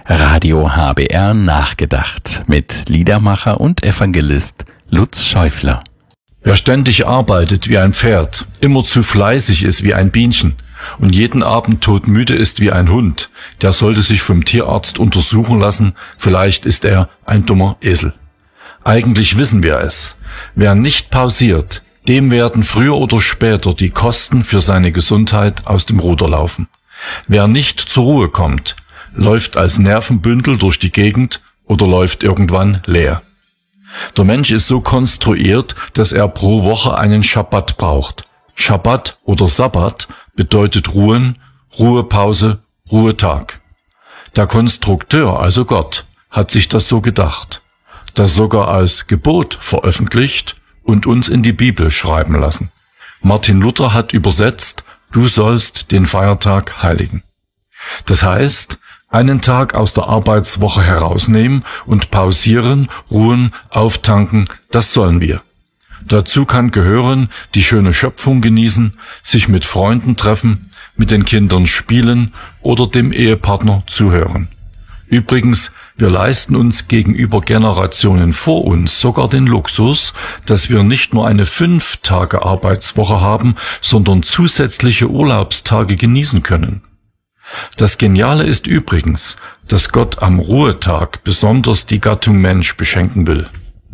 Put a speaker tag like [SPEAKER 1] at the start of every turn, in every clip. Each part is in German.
[SPEAKER 1] Radio HBR nachgedacht mit Liedermacher und Evangelist Lutz Schäufler.
[SPEAKER 2] Wer ständig arbeitet wie ein Pferd, immer zu fleißig ist wie ein Bienchen und jeden Abend todmüde ist wie ein Hund, der sollte sich vom Tierarzt untersuchen lassen, vielleicht ist er ein dummer Esel. Eigentlich wissen wir es. Wer nicht pausiert, dem werden früher oder später die Kosten für seine Gesundheit aus dem Ruder laufen. Wer nicht zur Ruhe kommt, läuft als Nervenbündel durch die Gegend oder läuft irgendwann leer. Der Mensch ist so konstruiert, dass er pro Woche einen Schabbat braucht. Schabbat oder Sabbat bedeutet Ruhen, Ruhepause, Ruhetag. Der Konstrukteur, also Gott, hat sich das so gedacht, das sogar als Gebot veröffentlicht und uns in die Bibel schreiben lassen. Martin Luther hat übersetzt: Du sollst den Feiertag heiligen. Das heißt, einen Tag aus der Arbeitswoche herausnehmen und pausieren, ruhen, auftanken, das sollen wir. Dazu kann gehören, die schöne Schöpfung genießen, sich mit Freunden treffen, mit den Kindern spielen oder dem Ehepartner zuhören. Übrigens, wir leisten uns gegenüber Generationen vor uns sogar den Luxus, dass wir nicht nur eine 5-Tage-Arbeitswoche haben, sondern zusätzliche Urlaubstage genießen können. Das Geniale ist übrigens, dass Gott am Ruhetag besonders die Gattung Mensch beschenken will.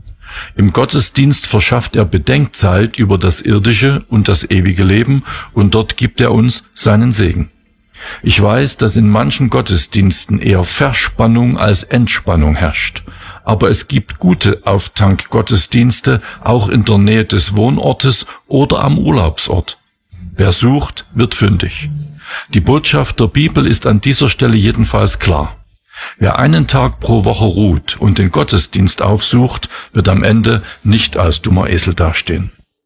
[SPEAKER 2] Im Gottesdienst verschafft er Bedenkzeit über das irdische und das ewige Leben und dort gibt er uns seinen Segen. Ich weiß, dass in manchen Gottesdiensten eher Verspannung als Entspannung herrscht. Aber es gibt gute Auftank-Gottesdienste auch in der Nähe des Wohnortes oder am Urlaubsort. Wer sucht, wird fündig. Die Botschaft der Bibel ist an dieser Stelle jedenfalls klar. Wer einen Tag pro Woche ruht und den Gottesdienst aufsucht, wird am Ende nicht als dummer Esel dastehen.